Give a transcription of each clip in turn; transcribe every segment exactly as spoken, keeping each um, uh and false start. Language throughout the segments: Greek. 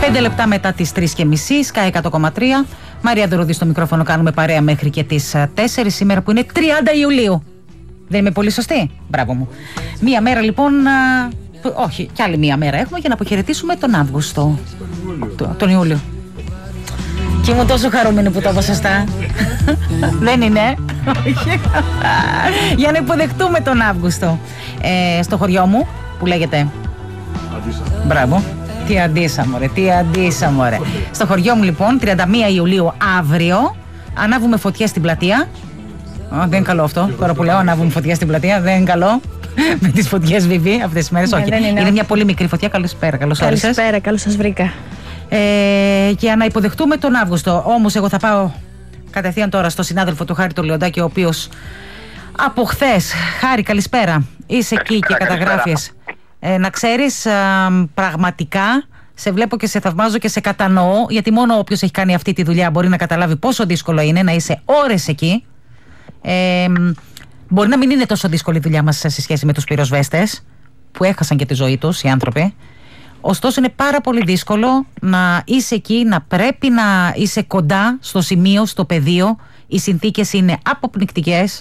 Πέντε λεπτά μετά τις τρεις και μισή, Sky εκατό κόμμα τρία. Μαρία Ντοροδή στο μικρόφωνο, κάνουμε παρέα μέχρι και τις τέσσερις σήμερα που είναι τριάντα Ιουλίου. Δεν είμαι πολύ σωστή? Μπράβο μου. Μία μέρα λοιπόν, όχι, κι άλλη μία μέρα έχουμε για να αποχαιρετήσουμε τον Αύγουστο. Τον, τον Ιούλιο. Και ήμουν τόσο χαρούμενη που το είπα σωστά. Δεν είναι? Για να υποδεχτούμε τον Αύγουστο. Ε, στο χωριό μου που λέγεται Αντίσα. Μπράβο. Τι αντίσα μωρέ, τι αντίσα μωρέ. Στο χωριό μου λοιπόν, τριάντα μία Ιουλίου αύριο, ανάβουμε φωτιά στην πλατεία. Α, δεν είναι καλό αυτό. Τώρα που λέω ανάβουμε φωτιά στην πλατεία, δεν είναι καλό. Με τις φωτιές Βιβί αυτές τις μέρες, όχι. Είναι, είναι μια πολύ μικρή φωτιά. Καλησπέρα, καλώς όρισες. Καλησπέρα, καλώς σας βρήκα. Ε, για να υποδεχτούμε τον Αύγουστο. Όμως εγώ θα πάω κατευθείαν τώρα στο συνάδελφο του Χάρη τον Λεοντάκη, ο οποίος από χθες, Χάρη, καλησπέρα. Είσαι εκεί και καταγράφεις. Ε, να ξέρεις, α, πραγματικά σε βλέπω και σε θαυμάζω και σε κατανοώ, γιατί μόνο όποιος έχει κάνει αυτή τη δουλειά μπορεί να καταλάβει πόσο δύσκολο είναι να είσαι ώρες εκεί. Ε, μπορεί να μην είναι τόσο δύσκολη η δουλειά μας σε σχέση με τους πυροσβέστες που έχασαν και τη ζωή τους οι άνθρωποι. Ωστόσο είναι πάρα πολύ δύσκολο να είσαι εκεί, να πρέπει να είσαι κοντά στο σημείο, στο πεδίο. Οι συνθήκες είναι αποπνικτικές.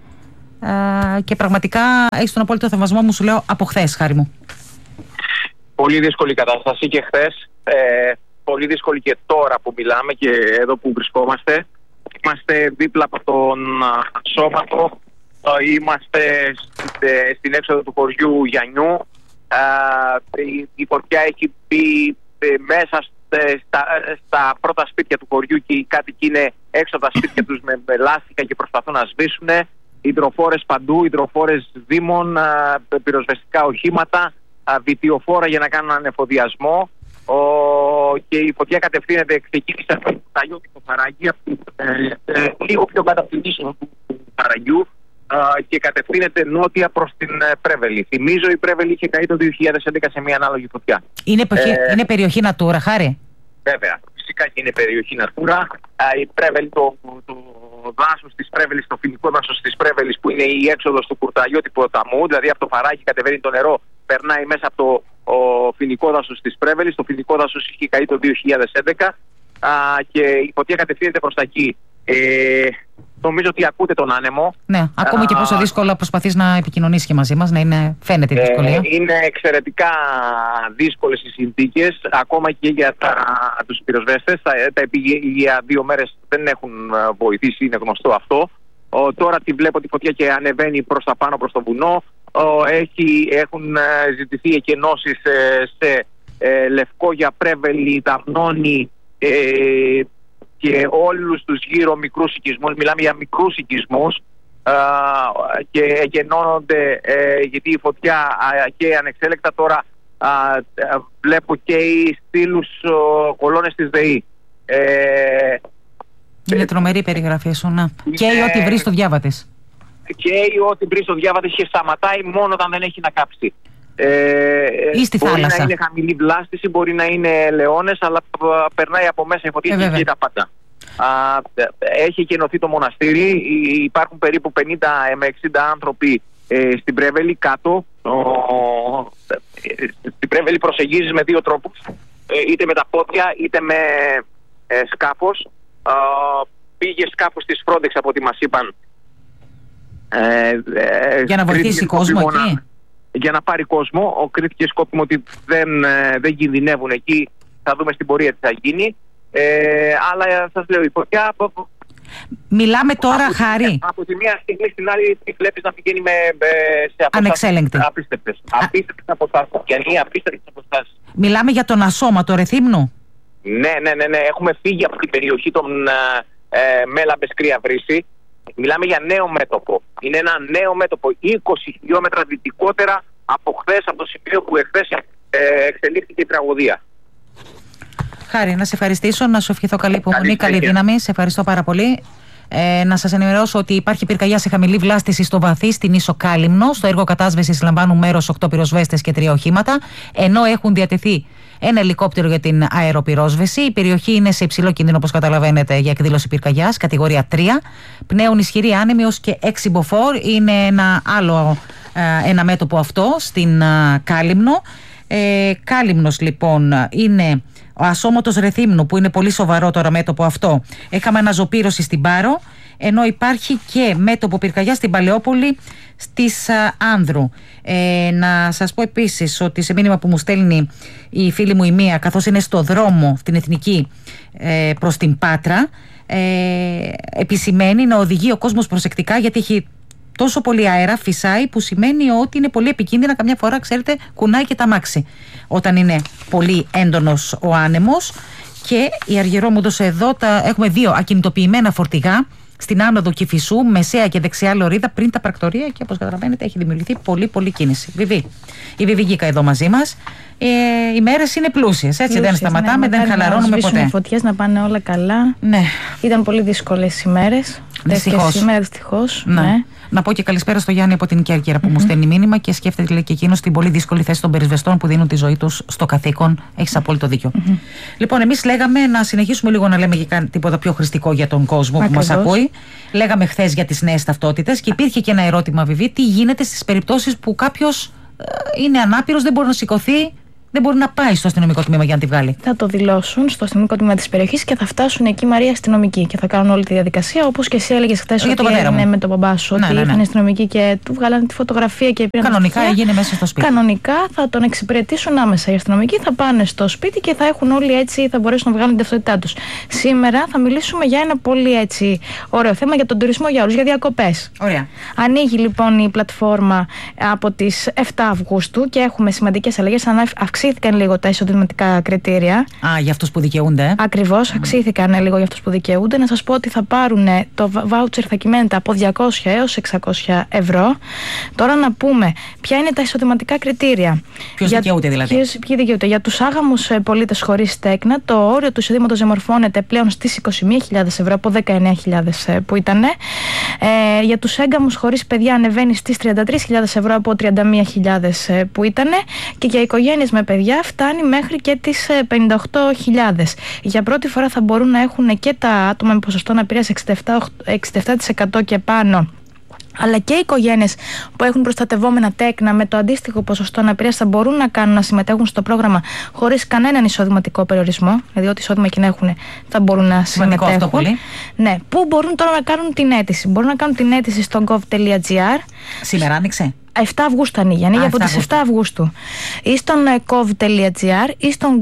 Uh, και πραγματικά έχεις τον απόλυτο θαυμασμό μου, σου λέω, από χθες, Χάρη μου. Πολύ δύσκολη κατάσταση και χθες, ε, πολύ δύσκολη και τώρα που μιλάμε και εδώ που βρισκόμαστε. Είμαστε δίπλα από τον Σώματο, είμαστε στην έξοδο του χωριού Γιαννιού. Uh, η, η φωτιά έχει μπει μέσα στα, στα πρώτα σπίτια του χωριού και οι κάτοικοι είναι έξω από τα σπίτια τους με, με λάστιχα και προσπαθούν να σβήσουν. Υδροφόρες παντού, υδροφόρες δήμων, πυροσβεστικά οχήματα, βιτιοφόρα για να κάνουν ανεφοδιασμό. Ο, και η φωτιά κατευθύνεται, ξεκίνησε από το Ταγιώτικο Φαραγγί, ε, ε, λίγο πιο κάτω από την είσοδο του Φαραγγιού ε, και κατευθύνεται νότια προς την ε, Πρέβελη. Θυμίζω η Πρέβελη είχε καεί το δύο χιλιάδες έντεκα σε μια ανάλογη φωτιά. Είναι, εποχή, ε, είναι περιοχή Natura, Χάρη? Βέβαια, φυσικά και είναι περιοχή Natura. Ε, η Πρέβελη, το, το δάσος της Πρέβελης, το φοινικό δάσος της Πρέβελης που είναι η έξοδος του Κουρταγιώτη ποταμού, δηλαδή από το Φαράγγι κατεβαίνει το νερό, περνάει μέσα από το ο φοινικό δάσος της Πρέβελης. Το φοινικό δάσος είχε καεί το δύο χιλιάδες έντεκα α, και η φωτιά κατευθύνεται προς τα εκεί. Ε, νομίζω ότι ακούτε τον άνεμο. Ναι, ακούμε α, και πόσο δύσκολα προσπαθείς να επικοινωνήσεις και μαζί μας, να είναι, φαίνεται η δυσκολία. Ε, είναι εξαιρετικά δύσκολες οι συνθήκες, ακόμα και για τα, τους πυροσβέστες. Τα, τα επίγεια δύο μέρες δεν έχουν βοηθήσει, είναι γνωστό αυτό. Ο, τώρα τη βλέπω τη φωτιά και ανεβαίνει προς τα πάνω, προς το βουνό. Ο, έχει, έχουν ζητηθεί εκενώσεις σε, σε ε, Λευκόγια, Πρέβελη, Δαμνώνη ε, και όλους τους γύρω μικρούς οικισμούς. Μιλάμε για μικρούς οικισμούς ε, και εκενώνονται ε, γιατί η φωτιά ε, και ανεξέλεκτα τώρα ε, ε, βλέπω και οι στήλους ε, κολόνες της ΔΕΗ. Ε, Είναι τρομερή η περιγραφή σου, να. Και ό,τι βρει στο διάβα της. Και ό,τι βρει στο διάβα της και σταματάει μόνο όταν δεν έχει να κάψει. Ε, Ή στη μπορεί θάλασσα. να είναι χαμηλή βλάστηση, μπορεί να είναι λεώνες, αλλά περνάει από μέσα η φωτιά ε, και τα πάντα. Α, έχει εκενωθεί το μοναστήρι, υπάρχουν περίπου πενήντα με εξήντα άνθρωποι ε, στην Πρέβελη κάτω. Ο, ε, στην Πρέβελη προσεγγίζεις με δύο τρόπους, ε, είτε με τα πόδια είτε με ε, σκάφος. Uh, πήγε σκάφος της Frontex από ό,τι μας είπαν ε, ε, για να βοηθήσει κόσμο εκεί να, για να πάρει κόσμο. Ο κρίθηκε σκόπιμο ότι δεν, ε, δεν κινδυνεύουν εκεί. Θα δούμε στην πορεία τι θα γίνει, ε, αλλά σας λέω η φωτιά μιλάμε τώρα από, Χάρη από τη μία στιγμή στην άλλη τη βλέπεις να πηγαίνει με, με, σε ανεξέλεγκτη απίστευτες απίστευτες αποστάσεις και απίστευτες αποστάσεις. Μιλάμε για τον ασώματο Ρεθύμνου. Ναι, ναι, ναι, ναι. Έχουμε φύγει από την περιοχή των ε, Μέλαμπες Κρύα Βρύση. Μιλάμε για νέο μέτωπο. Είναι ένα νέο μέτωπο είκοσι χιλιόμετρα δυτικότερα από χθες, από το σημείο που εχθές ε, εξελίχθηκε η τραγωδία. Χάρη, να σε ευχαριστήσω, να σου ευχηθώ καλή υπομονή, καλή, καλή δύναμη. Σε ευχαριστώ πάρα πολύ. Ε, να σας ενημερώσω ότι υπάρχει πυρκαγιά σε χαμηλή βλάστηση στο Βαθύ, στην Ίσο Κάλυμνο. Στο έργο κατάσβεσης λαμβάνουν μέρος οκτώ πυροσβέστες και τρία οχήματα, ενώ έχουν διατεθεί ένα ελικόπτερο για την αεροπυρόσβεση. Η περιοχή είναι σε υψηλό κίνδυνο, όπως καταλαβαίνετε, για εκδήλωση πυρκαγιάς, κατηγορία τρία. Πνέουν ισχυροί άνεμοι ως και έξι μποφόρ. Είναι ένα άλλο ε, ένα μέτωπο αυτό στην ε, Κάλυμνο. Ε, Κάλυμνος λοιπόν είναι ο Ασώματος Ρεθύμνου, που είναι πολύ σοβαρό τώρα μέτωπο αυτό. Έχαμε αναζωπήρωση στην Πάρο, ενώ υπάρχει και μέτωπο πυρκαγιά στην Παλαιόπολη στις α, Άνδρου. Ε, να σας πω επίσης ότι σε μήνυμα που μου στέλνει η φίλη μου η Μία, καθώς είναι στο δρόμο την Εθνική ε, προς την Πάτρα, ε, επισημαίνει να οδηγεί ο κόσμος προσεκτικά, γιατί έχει τόσο πολύ αέρα, φυσάει, που σημαίνει ότι είναι πολύ επικίνδυνα. Καμιά φορά, ξέρετε, κουνάει και τα αμάξι όταν είναι πολύ έντονος ο άνεμος. Και η Αργυρό μου έδωσε εδώ, τα, έχουμε δύο ακινητοποιημένα φορτηγά στην άνοδο Κηφισού, μεσαία και δεξιά λωρίδα πριν τα πρακτορία, και όπως καταλαβαίνετε έχει δημιουργηθεί πολύ πολύ κίνηση. Βιβί. Η Βιβί Γκίκα εδώ μαζί μας. Ε, οι μέρες είναι πλούσιες, έτσι, πλούσιες, δεν σταματάμε, ναι, δεν χαλαρώνουμε ποτέ. Να φωτιές, να πάνε όλα καλά. Ναι. Ήταν πολύ δύσκολες οι μέρες. Δυστυχώς. Σήμερα, δυστυχώς. Ναι. Ναι. Να πω και καλησπέρα στο Γιάννη από την Κέρκυρα που mm-hmm. μου στέλνει μήνυμα και σκέφτεται, λέει, και εκείνος την πολύ δύσκολη θέση των πυροσβεστών που δίνουν τη ζωή τους στο καθήκον. Έχεις απόλυτο δίκιο. Mm-hmm. Λοιπόν, εμείς λέγαμε να συνεχίσουμε λίγο να λέμε και τίποτα πιο χρηστικό για τον κόσμο. Ακριβώς. Που μας ακούει. Λέγαμε χθες για τις νέες ταυτότητες και υπήρχε και ένα ερώτημα, Βιβί, τι γίνεται στις περιπτώσεις που κάποιος ε, είναι ανάπηρος, δεν μπορεί να σηκωθεί, δεν μπορεί να πάει στο αστυνομικό τμήμα για να τη βγάλει. Θα το δηλώσουν στο αστυνομικό τμήμα της περιοχής και θα φτάσουν εκεί, Μαρία, αστυνομικοί και θα κάνουν όλη τη διαδικασία. Όπως και εσύ έλεγες χθες ότι έγινε με τον μπαμπά σου. Ναι, ότι ναι, ναι. ήρθαν αστυνομικοί και του βγάλανε τη φωτογραφία και πήραν. Κανονικά έγινε μέσα στο σπίτι. Κανονικά θα τον εξυπηρετήσουν άμεσα οι αστυνομικοί, θα πάνε στο σπίτι και θα έχουν όλοι έτσι, θα μπορέσουν να βγάλουν την ταυτότητά τους. Σήμερα θα μιλήσουμε για ένα πολύ έτσι ωραίο θέμα, για τον τουρισμό για όλους, για διακοπές. Ωραία. Ανοίγει λοιπόν η πλατφόρμα από τις επτά Αυγούστου και έχουμε σημαντικές αλλαγές. Αυξήθηκαν λίγο τα εισοδηματικά κριτήρια. Α, για αυτούς που δικαιούνται. Ακριβώς, mm. αυξήθηκαν λίγο για αυτούς που δικαιούνται. Να σας πω ότι θα πάρουν το βάουτσερ, θα κυμαίνεται από διακόσια έως εξακόσια ευρώ. Τώρα να πούμε ποια είναι τα εισοδηματικά κριτήρια. Ποιος δικαιούται δηλαδή. Ποιος, ποιοι δικαιούται. Για τους άγαμους πολίτες χωρίς στέκνα, το όριο του εισοδήματος διαμορφώνεται πλέον στις είκοσι μία χιλιάδες ευρώ από δεκαεννέα χιλιάδες που ήταν. Ε, για τους έγκαμους χωρίς παιδιά ανεβαίνει στις τριάντα τρεις χιλιάδες ευρώ από τριάντα μία χιλιάδες που ήταν. Και για οικογένειες με παιδιά φτάνει μέχρι και τις πενήντα οκτώ χιλιάδες. Για πρώτη φορά θα μπορούν να έχουν και τα άτομα με ποσοστό αναπηρίας εξήντα επτά τοις εκατό και πάνω, αλλά και οι οικογένειες που έχουν προστατευόμενα τέκνα με το αντίστοιχο ποσοστό αναπηρίας θα μπορούν να κάνουν να συμμετέχουν στο πρόγραμμα χωρίς κανέναν εισοδηματικό περιορισμό. Δηλαδή, ό,τι εισόδημα και να έχουν θα μπορούν να συμμετέχουν. Αυτό πολύ. Ναι. Πού μπορούν τώρα να κάνουν την αίτηση? Μπορούν να κάνουν την αίτηση στο gov.gr. Σήμερα άνοιξε. επτά Αυγούστου ανοίγει, ανοίγει από τις επτά Αυγούστου. Ή στον gov.gr ή στον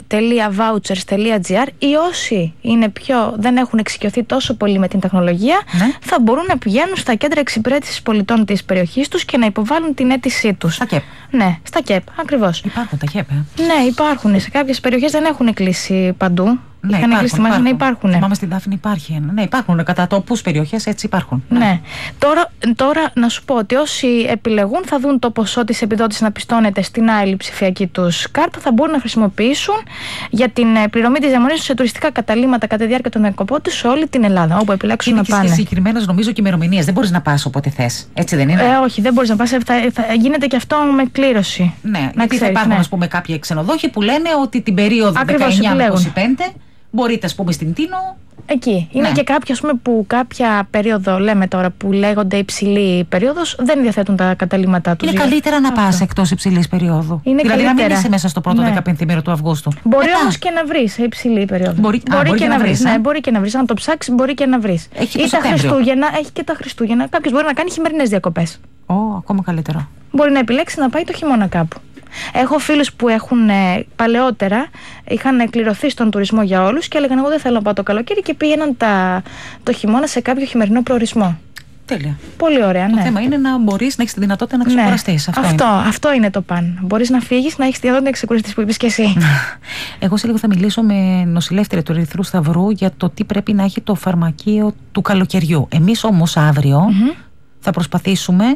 gov.vouchers.gr, ή όσοι είναι πιο, δεν έχουν εξοικειωθεί τόσο πολύ με την τεχνολογία, ναι, θα μπορούν να πηγαίνουν στα κέντρα εξυπηρέτησης πολιτών της περιοχής τους και να υποβάλουν την αίτησή τους. Στα ΚΕΠ. Ναι, στα ΚΕΠ, ακριβώς. Υπάρχουν τα ΚΕΠ, ε? Ναι, υπάρχουν. Σε κάποιες περιοχές δεν έχουν κλείσει παντού. Ναι, είχαν κλείσει, υπάρχουν. Να υπάρχουν. Θυμάμαι στην Δάφνη υπάρχει ένα. Ναι, υπάρχουν κατά τόπους περιοχές, έτσι υπάρχουν. Ναι. ναι. Τώρα, τώρα να σου πω ότι όσοι επιλεγούν θα δουν το ποσό της επιδότησης να πιστώνεται στην άλλη ψηφιακή τους κάρτα, θα μπορούν να χρησιμοποιήσουν για την πληρωμή της διαμονής τους σε τουριστικά καταλύματα κατά τη διάρκεια των διακοπών τους σε όλη την Ελλάδα, όπου επιλέξουν είναι να πάνε. Και συγκεκριμένες νομίζω και ημερομηνίες. Δεν μπορείς να πας όποτε θες. Έτσι δεν είναι? Ε, όχι, δεν μπορείς να πας. Θα, θα, γίνεται και αυτό με κλήρωση. Ναι, να γιατί ξέρεις, θα υπάρχουν, ναι. ας πούμε, κάποιοι ξενοδόχοι που λένε ότι την περίοδο δεκαεννιά με είκοσι πέντε μπορείτε, ας πούμε, στην Τίνο. Εκεί. Είναι ναι. και κάποιοι, ας πούμε, που κάποια περίοδο, λέμε τώρα, που λέγονται υψηλή περίοδος, δεν διαθέτουν τα καταλύματά τους. Είναι για... καλύτερα να πας εκτός υψηλής περίοδου. Είναι δηλαδή καλύτερα. να μην είσαι μέσα στο πρώτο ναι. δεκαπενθήμερο του Αυγούστου. Μπορεί όμως και να βρεις υψηλή περίοδο. Μπορεί, μπορεί, α, μπορεί και, και να βρεις. βρεις. Ναι, μπορεί και να βρεις. Αν το ψάξεις, μπορεί και να βρεις. Έχει ή τα Χριστούγεννα, έχει και τα Χριστούγεννα. Κάποιος μπορεί να κάνει χειμερινές διακοπές. Ω, oh, ακόμα καλύτερα. Μπορεί να επιλέξει να πάει το χειμώνα κάπου. Έχω φίλους που έχουν ε, παλαιότερα είχαν κληρωθεί στον τουρισμό για όλους και έλεγαν: εγώ δεν θέλω να πάω το καλοκαίρι, και πήγαιναν τα, το χειμώνα σε κάποιο χειμερινό προορισμό. Τέλεια. Πολύ ωραία, ναι. Το θέμα είναι να μπορείς να έχεις τη δυνατότητα να ξεκουραστείς. Ναι. Αυτό, αυτό, είναι. αυτό είναι το παν. Μπορείς να φύγεις, να έχεις τη δυνατότητα να ξεκουραστείς, που είπες και εσύ. Εγώ σε λίγο θα μιλήσω με νοσηλεύτρια του Ερυθρού Σταυρού για το τι πρέπει να έχει το φαρμακείο του καλοκαιριού. Εμείς όμως αύριο mm-hmm. θα προσπαθήσουμε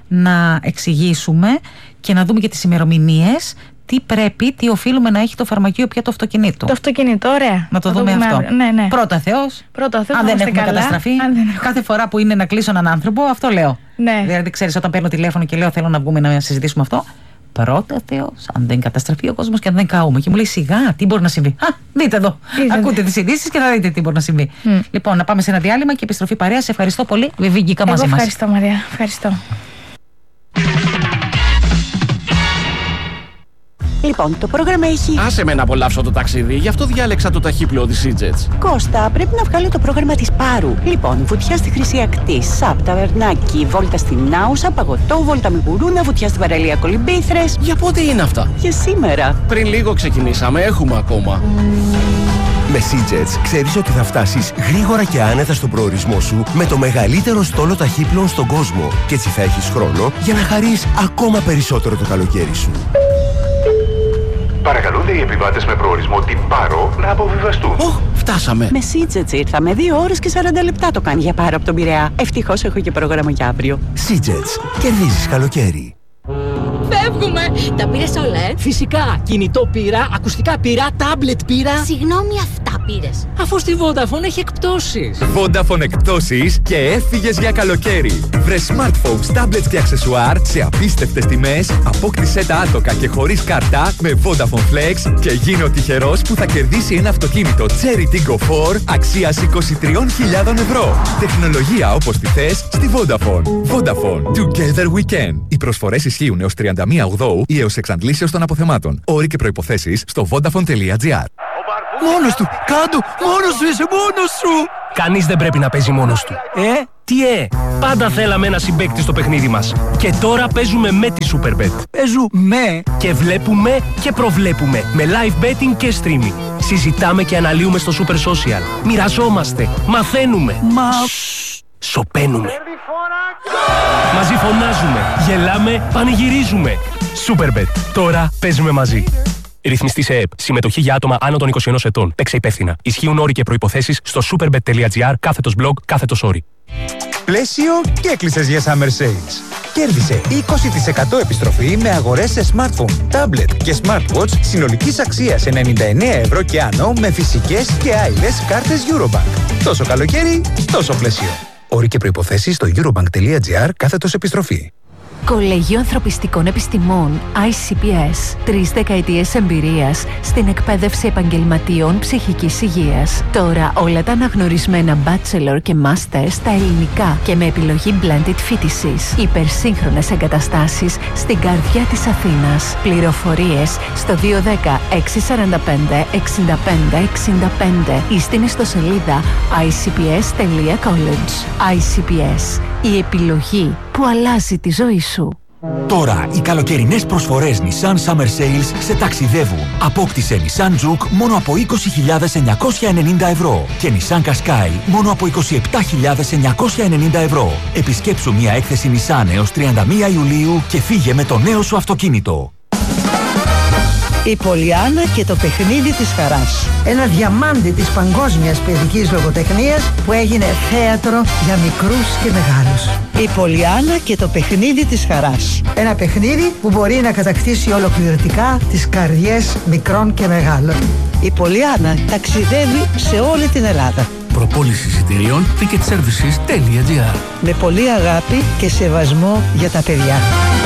να εξηγήσουμε και να δούμε και τις ημερομηνίες, τι πρέπει, τι οφείλουμε να έχει το φαρμακείο πια το αυτοκίνητο. Το αυτοκίνητο, ωραία. Να το θα δούμε το αυτό. Ναι, ναι. Πρώτα Θεός. Πρώτα Θεός. Αν δεν έχουμε καλά, καταστραφεί, αν δεν έχουμε... κάθε φορά που είναι να κλείσω έναν άνθρωπο, αυτό λέω. Ναι. Δηλαδή, ξέρεις, όταν παίρνω τηλέφωνο και λέω θέλω να βγούμε να συζητήσουμε αυτό. Πρώτα Θεός, αν δεν καταστραφεί ο κόσμος και αν δεν καούμε. Και μου λέει σιγά, τι μπορεί να συμβεί. Α, δείτε εδώ. Είδατε. Ακούτε τις ειδήσεις και θα δείτε τι μπορεί να συμβεί. Mm. Λοιπόν, να πάμε σε ένα διάλειμμα και επιστροφή παρέα. Σε ευχαριστώ πολύ. Βιβί Γκίκα μαζί μας. Ευχαριστώ, Μαρία. Ευχαριστώ. Λοιπόν, το πρόγραμμα έχει... Άσε με να απολαύσω το ταξίδι, γι' αυτό διάλεξα το ταχύπλοο της EasyJet. Κώστα, πρέπει να βγάλω το πρόγραμμα της Πάρου. Λοιπόν, βουτιά στη Χρυσή Ακτή, Σαπ, Ταβερνάκι, βόλτα στην Άουσα, παγωτό, βόλτα με γουρούνα, βουτιά στην παραλία Κολυμπήθρες. Για πότε είναι αυτά? Για σήμερα. Πριν λίγο ξεκινήσαμε, έχουμε ακόμα. Με EasyJet ξέρεις ότι θα φτάσεις γρήγορα και άνετα στον προορισμό σου με το μεγαλύτερο στόλο ταχύπλων στον κόσμο. Και έτσι θα έχεις χρόνο για να χαρείς ακόμα περισσότερο το καλοκαίρι σου. Παρακαλούνται οι επιβάτες με προορισμό την Πάρο να αποβιβαστούν. Ωχ, φτάσαμε. Με EasyJet ήρθαμε. Δύο ώρες και σαράντα λεπτά το κάνει για Πάρο από τον Πειραιά. Ευτυχώς έχω και πρόγραμμα για αύριο. EasyJet. Κερδίζεις καλοκαίρι. Φεύγουμε! Τα πήρες όλα, ε? Φυσικά. Κινητό πήρα, ακουστικά πήρα, τάμπλετ πήρα. Συγγνώμη, αυτά πήρες? Αφού στη Vodafone έχει εκπτώσεις. Vodafone εκπτώσεις και έφυγες για καλοκαίρι. Βρε smartphones, tablets και αξεσουάρ σε απίστευτες τιμές. Απόκτησέ τα άτοκα και χωρίς κάρτα με Vodafone Flex και γίνε ο τυχερός που θα κερδίσει ένα αυτοκίνητο Cherry Tiggo φορ αξίας είκοσι τρεις χιλιάδες ευρώ. Τεχνολογία όπως τη θες στη Vodafone. Vodafone. Together we can. Οι προσφορές ισχύουν έως τριάντα μία Οκτώβρη ή έως εξαντλήσεως των αποθεμάτων. Όροι και προϋποθέσεις στο vodafone τελεία gr. Μόνος του! Κάντο! Μόνος σου είσαι! Μόνος σου! Κανείς δεν πρέπει να παίζει μόνος του. Ε? Τι ε! Πάντα θέλαμε ένα συμπαίκτη στο παιχνίδι μας. Και τώρα παίζουμε με τη Superbet. Παίζουμε! Και βλέπουμε και προβλέπουμε. Με live betting και streaming. Συζητάμε και αναλύουμε στο Super Social. Μοιραζόμαστε. Μαθαίνουμε. Μα... Σωπαίνουμε. Μαζί φωνάζουμε. Γελάμε. Πανηγυρίζουμε. Superbet. Τώρα παίζουμε μαζί. Ρυθμιστή σε ΕΕΠ. Συμμετοχή για άτομα άνω των είκοσι ενός ετών. Παίξε υπεύθυνα. Ισχύουν όροι και προϋποθέσεις στο superbet τελεία gr κάθετος blog κάθετος όροι. Πλαίσιο και έκλεισες για Summer Sales. Κέρδισε είκοσι τοις εκατό επιστροφή με αγορές σε smartphone, tablet και smartwatch συνολικής αξίας ενενήντα εννέα ευρώ και άνω με φυσικές και άειλες κάρτες Eurobank. Τόσο καλοκαίρι, τόσο πλαίσιο. Όροι και προϋποθέσεις στο eurobank τελεία gr κάθετος επιστροφή. Κολέγιο Ανθρωπιστικών Επιστημών άι σι πι ες. Τρεις δεκαετίες εμπειρίας στην εκπαίδευση επαγγελματιών ψυχικής υγείας. Τώρα όλα τα αναγνωρισμένα bachelor και master στα ελληνικά και με επιλογή blended φοιτησης. Υπερσύγχρονες εγκαταστάσεις στην καρδιά της Αθήνας. Πληροφορίες στο δύο ένα μηδέν έξι τέσσερα πέντε εξήντα πέντε εξήντα πέντε ή στην ιστοσελίδα άι σι πι ες τελεία college. άι σι πι ες. Η επιλογή που αλλάζει τη ζωή σου. Τώρα οι καλοκαιρινές προσφορές Nissan Summer Sales σε ταξιδεύουν. Απόκτησε Nissan Juke μόνο από είκοσι χιλιάδες εννιακόσια ενενήντα ευρώ και Nissan Qashqai μόνο από είκοσι επτά χιλιάδες εννιακόσια ενενήντα ευρώ. Επισκέψου μια έκθεση Nissan έως τριάντα μία Ιουλίου και φύγε με το νέο σου αυτοκίνητο. Η Πολιάννα και το παιχνίδι της χαράς. Ένα διαμάντι της παγκόσμιας παιδικής λογοτεχνίας που έγινε θέατρο για μικρούς και μεγάλους. Η Πολιάννα και το παιχνίδι της χαράς. Ένα παιχνίδι που μπορεί να κατακτήσει ολοκληρωτικά τις καρδιές μικρών και μεγάλων. Η Πολιάννα ταξιδεύει σε όλη την Ελλάδα. Προπόληση εισιτηρίων ticketservices τελεία gr. Με πολύ αγάπη και σεβασμό για τα παιδιά.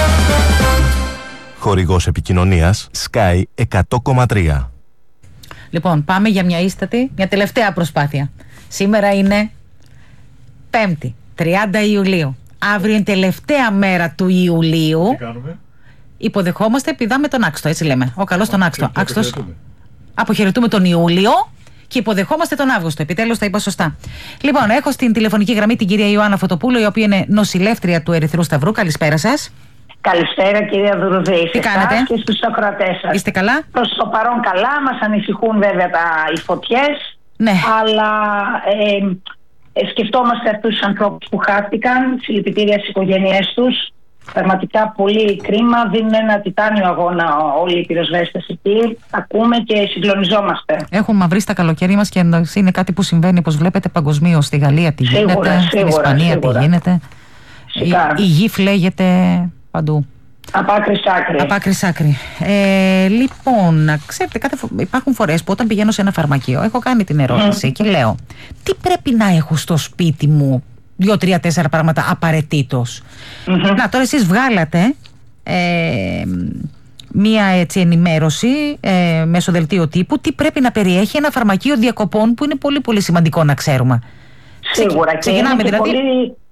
Χορηγός επικοινωνίας Sky εκατό κόμμα τρία. Λοιπόν, πάμε για μια ίστατη, μια τελευταία προσπάθεια. Σήμερα είναι Πέμπτη, τριάντα Ιουλίου. Αύριο είναι τελευταία μέρα του Ιουλίου. Τι κάνουμε? Υποδεχόμαστε, πηδάμε τον Άξτο, έτσι λέμε. Ο καλός τον Άξτο. Άξτος. Αποχαιρετούμε τον Ιούλιο και υποδεχόμαστε τον Αύγουστο. Επιτέλους τα είπα σωστά. Λοιπόν, έχω στην τηλεφωνική γραμμή την κυρία Ιωάννα Φωτοπούλου, η οποία είναι νοσηλεύτρια του Ερυθρού Σταυρού. Καλησπέρα σας. Καλησπέρα κυρία Δουρδή. Τι κάνετε? Και στους ακροατές σας. Είστε καλά? Προς το παρόν καλά, μας ανησυχούν βέβαια τα, οι φωτιές. Ναι. Αλλά ε, ε, σκεφτόμαστε αυτούς τους ανθρώπους που χάθηκαν, συλληπιτήρια στις οικογένειές τους. Πραγματικά πολύ κρίμα, δίνουν ένα τιτάνιο αγώνα όλοι οι πυροσβέστες εκεί. Ακούμε και συγκλονιζόμαστε. Έχουν μαυρίσει τα καλοκαίρι μας και είναι κάτι που συμβαίνει, όπως βλέπετε, παγκοσμίως. Στη Γαλλία τι γίνεται, σίγουρα, στην σίγουρα, Ισπανία σίγουρα. τι γίνεται. Η, η γη φλέγεται παντού. Από άκρη σ' άκρη. Από άκρη σ' άκρη. Ε, λοιπόν, ξέρετε, κάθε φο... υπάρχουν φορές που όταν πηγαίνω σε ένα φαρμακείο, έχω κάνει την ερώτηση mm. και λέω, τι πρέπει να έχω στο σπίτι μου, δύο, τρία, τέσσερα πράγματα απαραίτητος. Mm-hmm. Να, τώρα εσείς βγάλατε ε, μία έτσι ενημέρωση ε, μέσω δελτίου τύπου, τι πρέπει να περιέχει ένα φαρμακείο διακοπών, που είναι πολύ πολύ σημαντικό να ξέρουμε. Σίγουρα. Και είναι και δηλαδή... πολύ,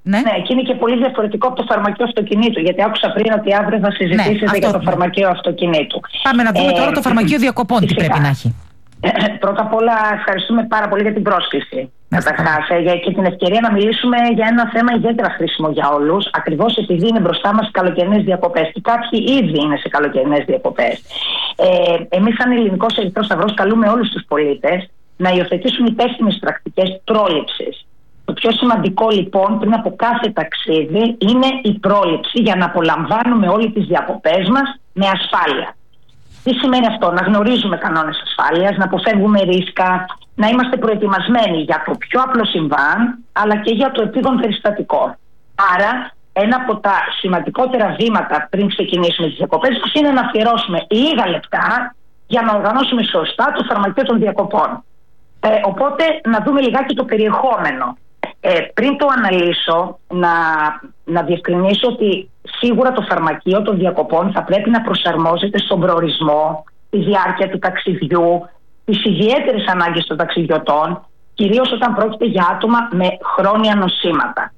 Ναι. ναι, και είναι και πολύ διαφορετικό από το φαρμακείο αυτοκινήτου. Γιατί άκουσα πριν ότι αύριο θα συζητήσετε ναι, για το φαρμακείο αυτοκινήτου. Πάμε να δούμε ε, τώρα το φαρμακείο διακοπών, τι πρέπει να έχει. Πρώτα απ' όλα, ευχαριστούμε πάρα πολύ για την πρόσκληση. Καταρχάς, και την ευκαιρία να μιλήσουμε για ένα θέμα ιδιαίτερα χρήσιμο για όλους, ακριβώς επειδή είναι μπροστά μας οι καλοκαιρινές διακοπές. Και κάποιοι ήδη είναι σε καλοκαιρινές διακοπές. Ε, εμείς, σαν Ελληνικός Ερυθρός Σταυρός, καλούμε όλους τους πολίτες να υιοθετήσουν υπεύθυνες πρακτικές πρόληψης. Το πιο σημαντικό λοιπόν πριν από κάθε ταξίδι είναι η πρόληψη για να απολαμβάνουμε όλες τις διακοπές μας με ασφάλεια. Τι σημαίνει αυτό? Να γνωρίζουμε κανόνες ασφάλειας, να αποφεύγουμε ρίσκα, να είμαστε προετοιμασμένοι για το πιο απλό συμβάν, αλλά και για το επίγον περιστατικό. Άρα, ένα από τα σημαντικότερα βήματα πριν ξεκινήσουμε τις διακοπές μας είναι να αφιερώσουμε λίγα λεπτά για να οργανώσουμε σωστά το φαρμακείο των διακοπών. Ε, οπότε, να δούμε λιγάκι το περιεχόμενο. Ε, πριν το αναλύσω, να, να διευκρινίσω ότι σίγουρα το φαρμακείο των διακοπών θα πρέπει να προσαρμόζεται στον προορισμό, τη διάρκεια του ταξιδιού, τις ιδιαίτερες ανάγκες των ταξιδιωτών, κυρίως όταν πρόκειται για άτομα με χρόνια νοσήματα.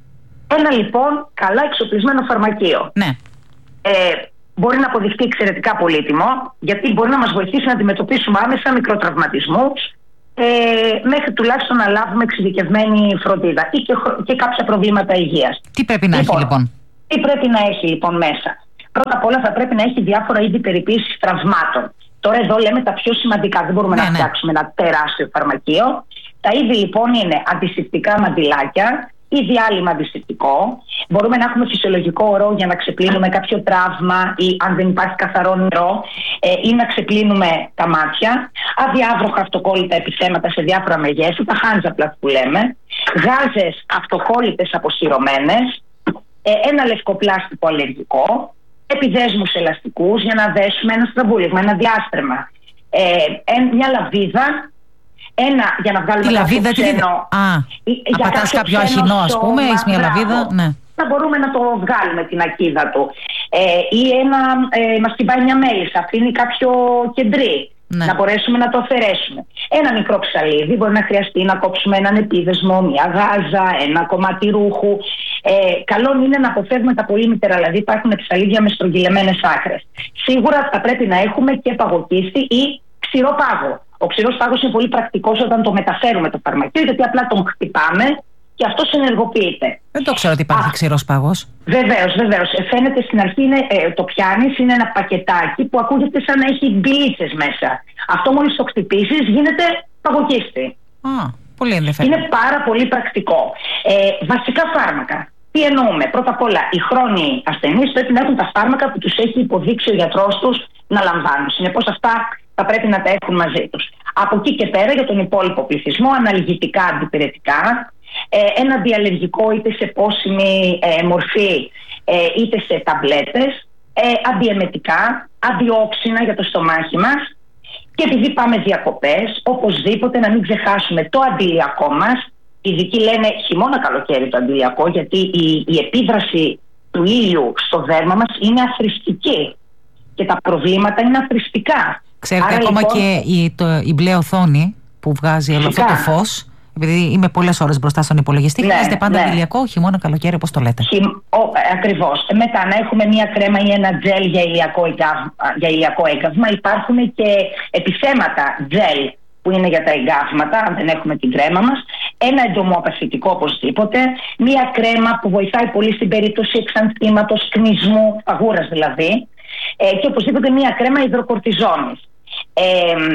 Ένα λοιπόν καλά εξοπλισμένο φαρμακείο. Ναι. Ε, μπορεί να αποδειχτεί εξαιρετικά πολύτιμο, γιατί μπορεί να μας βοηθήσει να αντιμετωπίσουμε άμεσα μικροτραυματισμούς, Ε, μέχρι τουλάχιστον να λάβουμε εξειδικευμένη φροντίδα ή και, και κάποια προβλήματα υγείας. Τι πρέπει να λοιπόν, έχει λοιπόν? Τι πρέπει να έχει λοιπόν μέσα? Πρώτα απ' όλα θα πρέπει να έχει διάφορα είδη περιποίησης τραυμάτων. Τώρα εδώ λέμε τα πιο σημαντικά, δεν μπορούμε ναι, να ναι. φτιάξουμε ένα τεράστιο φαρμακείο. Τα είδη λοιπόν είναι αντισηπτικά μαντιλάκια ή διάλειμμα αντισηπτικό. Μπορούμε να έχουμε φυσιολογικό ορό για να ξεπλύνουμε κάποιο τραύμα ή αν δεν υπάρχει καθαρό νερό, ε, ή να ξεπλύνουμε τα μάτια. Αδιάβροχα αυτοκόλλητα επιθέματα σε διάφορα μεγέθη, τα χάντζαπλατ που λέμε. Γάζες αυτοκόλλητες αποσυρωμένες, ε, ένα λευκοπλάστικο αλλεργικό, επιδέσμους ελαστικούς για να δέσουμε ένα στραμπούλιγμα, ένα διάστρεμα, ε, ε, μια λαβίδα. Ένα για να βγάλουμε λαβίδα, κάποιο ξένο. Α, απατάς κάποιο αχινό, ας πούμε, έχεις μια λαβίδα. Ναι. Θα μπορούμε να το βγάλουμε την ακίδα του. Ε, ή ένα, ε, μας χτυπάει μια μέλισσα, αφήνει κάποιο κεντρί. Ναι. Να μπορέσουμε να το αφαιρέσουμε. Ένα μικρό ψαλίδι, μπορεί να χρειαστεί να κόψουμε έναν επίδεσμο, μια γάζα, ένα κομμάτι ρούχου. Ε, καλό είναι να αποφεύγουμε τα πολύ μητέρα, δηλαδή υπάρχουν ψαλίδια με στρογγυλεμένες άκρες. Σίγουρα θα πρέπει να έχουμε και παγοκίστη ή ξηρό πάγο. Ο ξηρός πάγος είναι πολύ πρακτικός όταν το μεταφέρουμε το φαρμακείο, γιατί απλά τον χτυπάμε και αυτός ενεργοποιείται. Δεν το ξέρω ότι υπάρχει ξηρός πάγος. Βεβαίως, βεβαίως. Φαίνεται στην αρχή, είναι, ε, το πιάνεις, είναι ένα πακετάκι που ακούγεται σαν να έχει μπιλίτσες μέσα. Αυτό μόλις το χτυπήσεις γίνεται παγοκίστη. Α, πολύ ενδιαφέρον. Είναι πάρα πολύ πρακτικό. Ε, βασικά φάρμακα. Τι εννοούμε? Πρώτα απ' όλα, οι χρόνιοι ασθενείς πρέπει να έχουν τα φάρμακα που τους έχει υποδείξει ο γιατρός τους να λαμβάνουν. Συνεπώς αυτά θα πρέπει να τα έχουν μαζί τους. Από εκεί και πέρα για τον υπόλοιπο πληθυσμό, αναλγητικά, αντιπυρετικά, ε, ένα αντιαλλεργικό είτε σε πόσιμη ε, μορφή ε, είτε σε ταμπλέτες, ε, αντιεμετικά, αντιόξινα για το στομάχι μας. Και επειδή πάμε διακοπές, οπωσδήποτε να μην ξεχάσουμε το αντιλιακό μας. Οι ειδικοί λένε χειμώνα καλοκαίρι το αντιλιακό, γιατί η, η επίδραση του ήλιου στο δέρμα μας είναι αθρηστική και τα προβλήματα είναι αθρηστικά. Ξέρετε, άρα, ακόμα λοιπόν, και η, το, η μπλε οθόνη που βγάζει όλο αυτό το φως, επειδή είμαι πολλές ώρες μπροστά στον υπολογιστή, ναι, χρειάζεται πάντα ναι. ηλιακό, χειμώνα, καλοκαίρι, όπως το λέτε. Χι, ο, ακριβώς. Μετά να έχουμε μια κρέμα ή ένα τζέλ για ηλιακό, για ηλιακό έγκαυσμα. Υπάρχουν και επιθέματα τζέλ που είναι για τα εγκάβματα, αν δεν έχουμε την κρέμα μας. Ένα εντομοαπαθητικό οπωσδήποτε. Μια κρέμα που βοηθάει πολύ στην περίπτωση εξανθήματος, κνισμού, παγούρας δηλαδή. Ε, και οπωσδήποτε μια κρέμα υδροκορτιζόνης. Ε,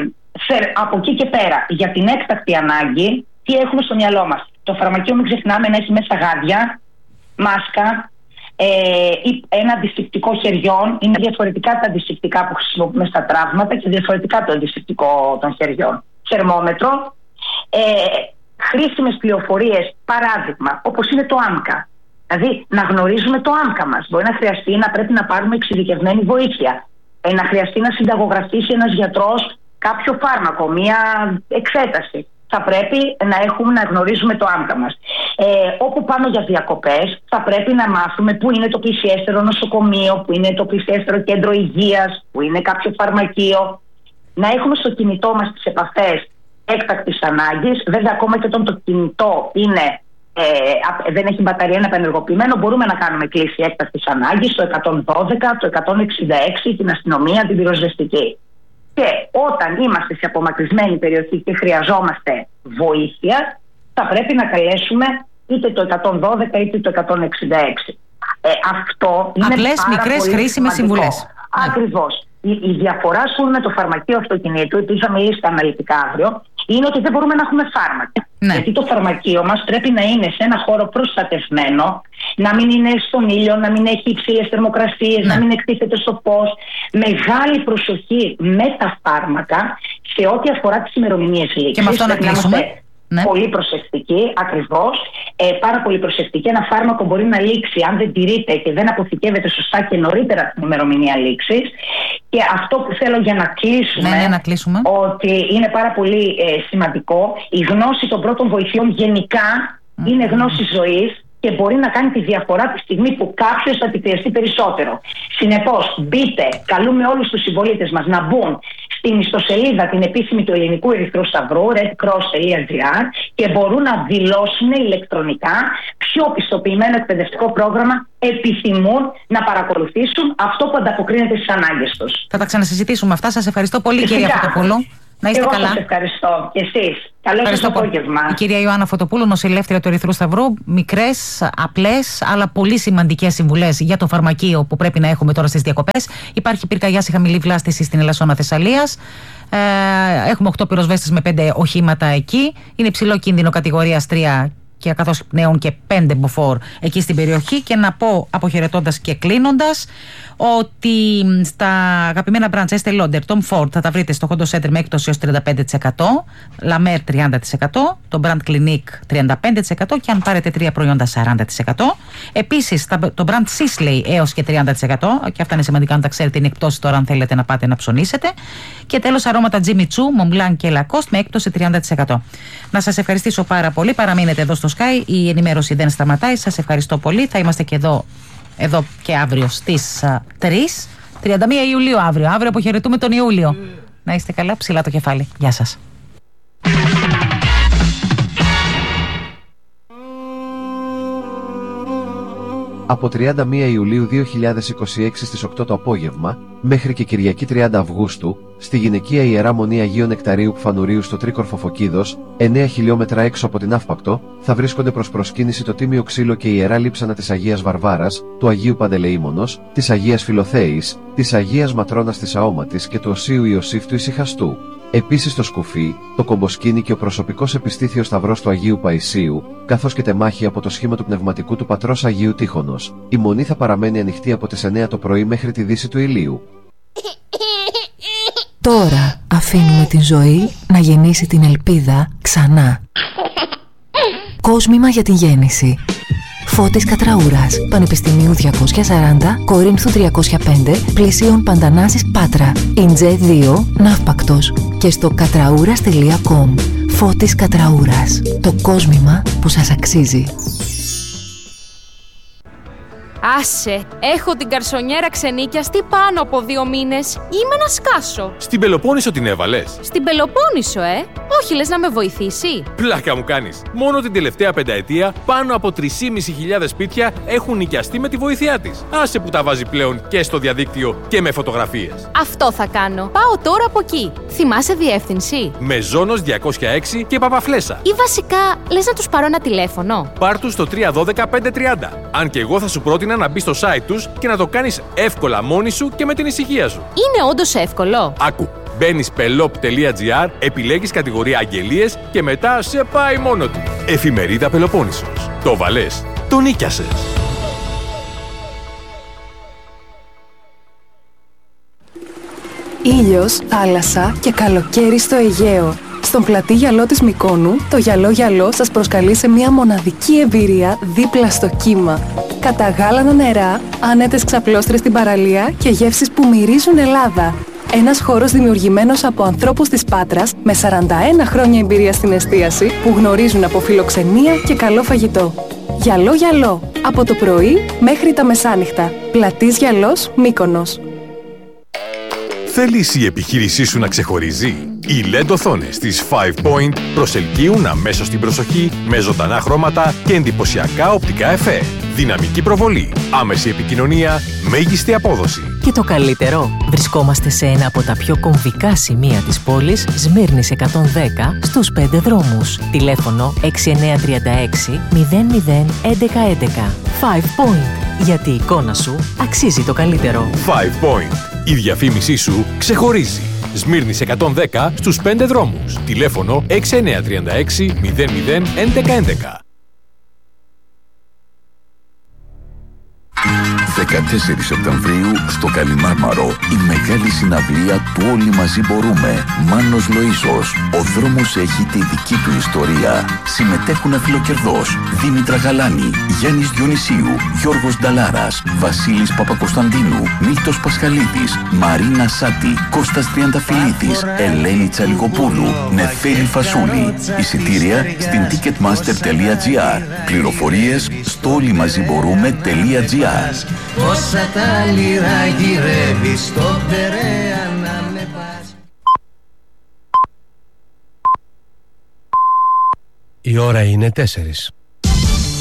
από εκεί και πέρα, για την έκτακτη ανάγκη, τι έχουμε στο μυαλό μας? Το φαρμακείο, μην ξεχνάμε, να έχει μέσα γάντια, μάσκα, ε, ή ένα αντισηπτικό χεριών. Είναι διαφορετικά τα αντισηπτικά που χρησιμοποιούμε στα τραύματα και διαφορετικά το αντισηπτικό των χεριών. Θερμόμετρο, ε, χρήσιμες πληροφορίες, παράδειγμα, όπως είναι το άμκα. Δηλαδή να γνωρίζουμε το άμκα μας. Μπορεί να χρειαστεί να πρέπει να πάρουμε εξειδικευμένη βοήθεια. Ε, να χρειαστεί να συνταγογραφήσει ένας γιατρός κάποιο φάρμακο, μία εξέταση. Θα πρέπει να έχουμε να γνωρίζουμε το άμκα μας. Ε, όπου πάμε για διακοπές, θα πρέπει να μάθουμε πού είναι το πλησιέστερο νοσοκομείο, πού είναι το πλησιέστερο κέντρο υγείας, πού είναι κάποιο φαρμακείο. Να έχουμε στο κινητό μας τις επαφές έκτακτης ανάγκης. Βέβαια, ακόμα και όταν το κινητό είναι ε, δεν έχει μπαταρία, είναι απενεργοποιημένο, μπορούμε να κάνουμε κλήση έκτακτης ανάγκης στο εκατόν δώδεκα, το εκατόν εξήντα έξι, την αστυνομία, την πυροσβεστική. Και όταν είμαστε σε απομακρυσμένη περιοχή και χρειαζόμαστε βοήθεια, θα πρέπει να καλέσουμε είτε το εκατόν δώδεκα είτε το εκατόν εξήντα έξι. Ε, αυτό είναι απλές, πάρα μικρές, πολύ χρήσιμες σημαντικό. συμβουλές. Ακριβώς. Η, η διαφορά σου με το φαρμακείο αυτοκινήτου, επειδή θα μιλήσει τα αναλυτικά αύριο, είναι ότι δεν μπορούμε να έχουμε φάρμακα. Ναι. Γιατί το φαρμακείο μας πρέπει να είναι σε ένα χώρο προστατευμένο, να μην είναι στον ήλιο, να μην έχει υψηλές θερμοκρασίες, ναι. να μην εκτίθεται στο φως. Μεγάλη προσοχή με τα φάρμακα σε ό,τι αφορά τις ημερομηνίες λήξης. Και με αυτό να κλείσουμε. Ναι. Πολύ προσεκτική, ακριβώς. Ε, πάρα πολύ προσεκτική. Ένα φάρμακο μπορεί να λήξει αν δεν τηρείται και δεν αποθηκεύεται σωστά και νωρίτερα την ημερομηνία λήξης. Και αυτό που θέλω για να κλείσουμε, ναι, ναι, να κλείσουμε. ότι είναι πάρα πολύ ε, σημαντικό, η γνώση των πρώτων βοηθειών γενικά mm. είναι γνώση ζωής και μπορεί να κάνει τη διαφορά τη στιγμή που κάποιος θα επηρεαστεί περισσότερο. Συνεπώς, μπείτε, καλούμε όλους τους συμπολίτες μας να μπουν στην ιστοσελίδα την επίσημη του Ελληνικού Ερυθρού Σταυρού, redcross τελεία gr, και μπορούν να δηλώσουν ηλεκτρονικά ποιο πιστοποιημένο εκπαιδευτικό πρόγραμμα επιθυμούν να παρακολουθήσουν, αυτό που ανταποκρίνεται στις ανάγκες τους. Θα τα ξανασυζητήσουμε αυτά. Σας ευχαριστώ πολύ, κυρία Φωτοπούλου. Να είστε εγώ καλά. Σας ευχαριστώ. Και εσείς. Καλό σας απόγευμα. Η κυρία Ιωάννα Φωτοπούλου, νοσηλεύτρια του Ερυθρού Σταυρού. Μικρές, απλές, αλλά πολύ σημαντικές συμβουλές για το φαρμακείο που πρέπει να έχουμε τώρα στις διακοπές. Υπάρχει πυρκαγιά σε χαμηλή βλάστηση στην Ελασσόνα Θεσσαλίας. Ε, έχουμε οκτώ πυροσβέστες με πέντε οχήματα εκεί. Είναι υψηλό κίνδυνο κατηγορίας τρία και καθώς πνέων και πέντε μποφόρ εκεί στην περιοχή. Και να πω, αποχαιρετώντας και κλείνοντας, ότι στα αγαπημένα branch Estée Lauder, Tom Ford θα τα βρείτε στο Honda Center με έκπτωση έως τριάντα πέντε τοις εκατό, La Mer τριάντα τοις εκατό, το Brand Clinique τριάντα πέντε τοις εκατό και αν πάρετε τρία προϊόντα σαράντα τοις εκατό. Επίσης το Brand Sisley έως και τριάντα τοις εκατό, και αυτά είναι σημαντικά να τα ξέρετε, είναι εκπτώσεις τώρα αν θέλετε να πάτε να ψωνίσετε. Και τέλος αρώματα Jimmy Choo, Montblanc και Lacoste με έκπτωση τριάντα τοις εκατό. Να σας ευχαριστήσω πάρα πολύ, παραμείνετε εδώ στο Sky, η ενημέρωση δεν σταματάει. Σας ευχαριστώ πολύ, θα είμαστε και εδώ Εδώ και αύριο στις uh, τρεις. τριάντα μία Ιουλίου αύριο. Αύριο αποχαιρετούμε τον Ιούλιο. Mm. Να είστε καλά, ψηλά το κεφάλι. Γεια σας. Από τριάντα μία Ιουλίου δύο χιλιάδες είκοσι έξι στις οκτώ το απόγευμα, μέχρι και Κυριακή τριάντα Αυγούστου, στη γυναικεία Ιερά Μονή Αγίου Νεκταρίου Πφανουρίου στο Τρίκορφο Φωκίδος, εννέα χιλιόμετρα έξω από την Αύπακτο, θα βρίσκονται προς προσκύνηση το Τίμιο Ξύλο και η Ιερά Λείψανα της Αγίας Βαρβάρας, του Αγίου Παντελεήμονος, της Αγίας Φιλοθέης, της Αγίας Ματρώνας της Αόματης και του Οσίου Ιωσήφ του Ησυχαστού. Επίσης το σκουφί, το κομποσκίνι και ο προσωπικός επιστήθιος σταυρός του Αγίου Παϊσίου, καθώς και τεμάχη από το σχήμα του πνευματικού του πατρός Αγίου Τείχωνος. Η μονή θα παραμένει ανοιχτή από τις εννέα το πρωί μέχρι τη δύση του ηλίου. Τώρα αφήνουμε την ζωή να γεννήσει την ελπίδα ξανά. Κόσμημα για την γέννηση. Φώτης Κατραούρας, Πανεπιστημίου διακόσια σαράντα, Κορίνθου τριακόσια πέντε, Πλησίων Παντανάσης Πάτρα, Ιντζέ δύο, Ναύπακτος και στο κατραούρας τελεία κομ. Φώτης Κατραούρας, το κόσμημα που σας αξίζει. Άσε, έχω την καρσονιέρα ξενίκιαστη πάνω από δύο μήνες. Είμαι να σκάσω. Στην Πελοπόννησο την έβαλες? Στην Πελοπόννησο, ε. Όχι, λες να με βοηθήσει? Πλάκα μου κάνεις. Μόνο την τελευταία πενταετία πάνω από τρεις χιλιάδες πεντακόσια σπίτια έχουν νοικιαστεί με τη βοήθειά της. Άσε που τα βάζει πλέον και στο διαδίκτυο και με φωτογραφίες. Αυτό θα κάνω. Πάω τώρα από εκεί. Θυμάσαι διεύθυνση? Μεζόνος διακόσια έξι και Παπαφλέσσα. Ή βασικά, λες να τους πάρω ένα τηλέφωνο? Πάρ' τους στο τρία ένα δύο πέντε τριάντα. Αν και εγώ θα σου πρότεινα να μπεις στο site τους και να το κάνεις εύκολα μόνη σου και με την ησυχία σου. Είναι όντως εύκολο? Άκου. Μπαίνεις πελόπ τελεία τζι άρ, επιλέγεις κατηγορία αγγελίες και μετά σε πάει μόνο του. Εφημερίδα Πελοπόννησος. Το βαλές. Το νίκιασες. Ήλιος, θάλασσα και καλοκαίρι στο Αιγαίο. Στον πλατή γυαλό της Μυκόνου, το γυαλό γυαλό σας προσκαλεί σε μια μοναδική εμπειρία δίπλα στο κύμα. Καταγάλανα νερά, άνετες ξαπλώστρες στην παραλία και γεύσεις που μυρίζουν Ελλάδα. Ένας χώρος δημιουργημένος από ανθρώπους της Πάτρας με σαράντα ένα χρόνια εμπειρία στην εστίαση που γνωρίζουν από φιλοξενία και καλό φαγητό. Γυαλό γυαλό, από το πρωί μέχρι τα μεσάνυχτα. Πλατής Γυαλός, Μύκονος. Θέλεις η επιχείρησή σου να ξεχωρίζει? Οι ελ ι ντι οθόνες της Five Point προσελκύουν αμέσως την προσοχή με ζωντανά χρώματα και εντυπωσιακά οπτικά εφέ. Δυναμική προβολή, άμεση επικοινωνία, μέγιστη απόδοση. Και το καλύτερο, βρισκόμαστε σε ένα από τα πιο κομβικά σημεία της πόλης, Σμύρνης εκατόν δέκα, στους πέντε δρόμους. Τηλέφωνο έξι εννιά τρία έξι μηδέν μηδέν έντεκα έντεκα. Five Point. Γιατί η εικόνα σου αξίζει το καλύτερο. Five Point. Η διαφήμισή σου ξεχωρίζει. Σμύρνης εκατόν δέκα στους πέντε δρόμους. Τηλέφωνο έξι εννιά τρία έξι μηδέν μηδέν έντεκα έντεκα. δεκατέσσερις Σεπτεμβρίου στο Καλιμάρμαρο η μεγάλη συναυλία του Όλοι Μαζί Μπορούμε. Μάνος Λοΐσος. Ο δρόμος έχει τη δική του ιστορία. Συμμετέχουν αφιλοκερδός Δήμητρα Γαλάνη, Γιάννης Διονυσίου, Γιώργος Νταλάρας, Βασίλης Παπακοσταντίνου, Μίλτος Πασχαλίδης, Μαρίνα Σάτη, Κώστας Τριανταφυλλίδης, Ελένη Τσαλικοπούλου, Νεφέλη Φασούλη. Εισιτήρια στην ticketmaster τελεία τζι άρ. Πληροφορίες στο όλοιμαζιμπορούμε τελεία τζι άρ. Όσα τα λιρά γυρεύει στο Περαία να με πας. Η ώρα είναι τέσσερις.